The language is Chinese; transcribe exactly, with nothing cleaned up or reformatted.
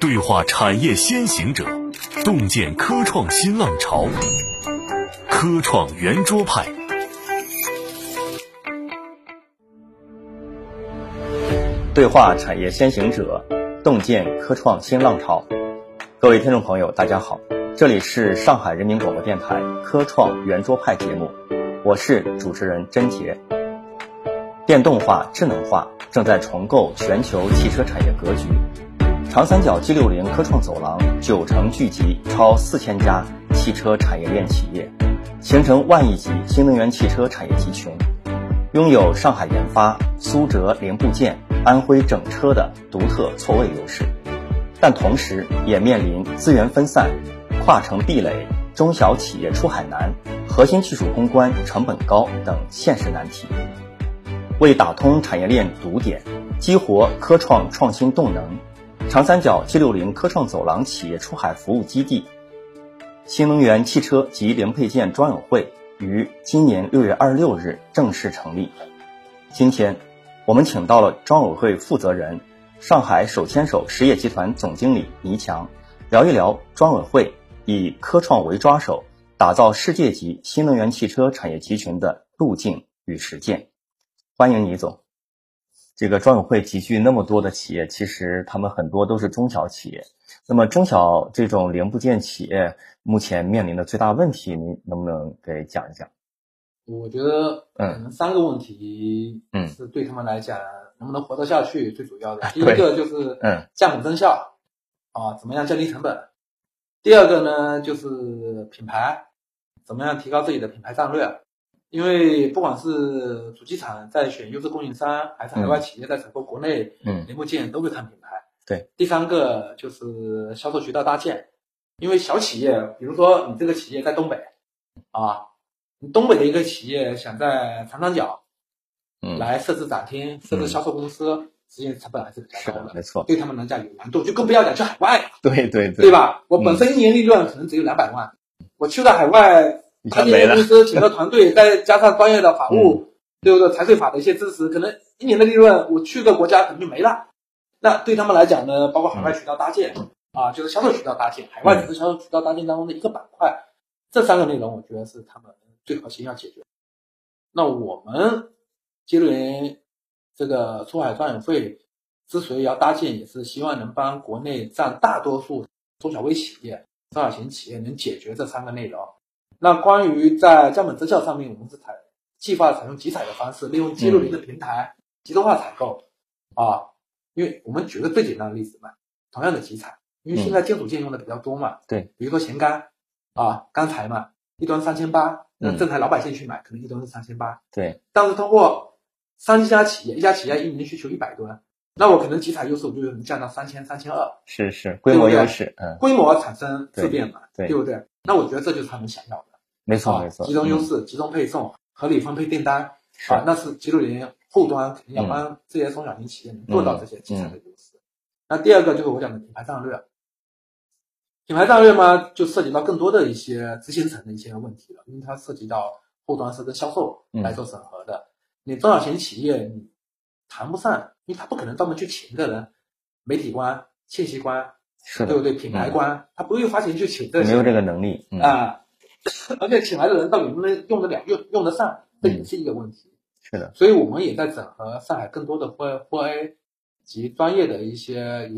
对话产业先行者，洞见科创新浪潮。科创圆桌派， 对话产业先行者，洞见科创新浪潮。各位听众朋友，大家好，这里是上海人民广播电台科创圆桌派节目，我是主持人甄杰。电动化、智能化正在重构全球汽车产业格局。长三角 G 六十 科创走廊九成聚集超四千家汽车产业链企业，形成万亿级新能源汽车产业集群，拥有上海研发、苏浙零部件、安徽整车的独特错位优势，但同时也面临资源分散、跨城壁垒、中小企业出海难、核心技术攻关成本高等现实难题。为打通产业链堵点，激活科创创新动能，长三角 G 六十 科创走廊企业出海服务基地新能源汽车及零配件专委会于今年六月二十六日正式成立。今天我们请到了专委会负责人、上海手牵手实业集团总经理倪强，聊一聊专委会以科创为抓手，打造世界级新能源汽车产业集群的路径与实践。欢迎倪总。这个专委会集聚那么多的企业，其实他们很多都是中小企业。那么中小这种零部件企业目前面临的最大问题，您能不能给讲一讲？ 我觉得可能三个问题是对他们来讲能不能活得下去最主要的。嗯、第一个就是降本增效、嗯、啊，怎么样降低成本。第二个呢就是品牌，怎么样提高自己的品牌战略。因为不管是主机厂在选优质供应商，还是海外企业在采购国内零部件，都会看品牌。 对。 第三个就是销售渠道搭建，因为小企业，比如说你这个企业在东北啊，你东北的一个企业想在长三角来设置展厅、嗯、设置销售公司，实际成本还是比较高的， 没错， 对他们来讲有难度，就更不要讲去海外了。 对对对， 对吧？我本身一年利润可能只有两百万，嗯、我去到海外。他这些公司请个团队，再加上专业的法务，对不对？财税法的一些支持，可能一年的利润，我去个国家可能就没了。那对他们来讲呢，包括海外渠道搭建、嗯、啊，就是销售渠道搭建，海外只是销售渠道搭建当中的一个板块。这三个内容，我觉得是他们最核心要解决。那我们G六十这个出海专委会之所以要搭建，也是希望能帮国内占大多数中小微企业、中小型企业能解决这三个内容。那关于在降本增效上面，我们是采计划采用集采的方式，利用 G 六十 的平台、嗯、集中化采购啊。因为我们举个最简单的例子嘛，同样的集采，因为现在金属件用的比较多嘛， 嗯、对， 比如说咸钢啊、钢材嘛，一吨三千八，那正常老百姓去买，可能一吨是三千八， 对。 但是通过三家企业，一家企业一年需求一百吨，那我可能集采优势我就能降到三千、三千二， 是是规模优势，嗯， 规模产生质变嘛， 对， 对不对？那我觉得这就是他们想要的。 没错没错， 集中优势、嗯、集中配送、合理分配订单啊，那是G 六十后端肯定要帮这些中小型企业能做到这些集采的优势、嗯嗯。那第二个就是我讲的品牌战略，品牌战略嘛，就涉及到更多的一些执行层的一些问题了，因为它涉及到后端是跟销售来做审核的。嗯、你中小型企业你谈不上，因为他不可能专门去请一个人，媒体官、信息官， 是的， 对不对？品牌官，嗯、他不用花钱去请这些， 没有这个能力啊。嗯呃而且请来的人到底能不能用得了、用用得上，这也是一个问题。 嗯、是的， 所以我们也在整合上海更多的 F A 及专业的一些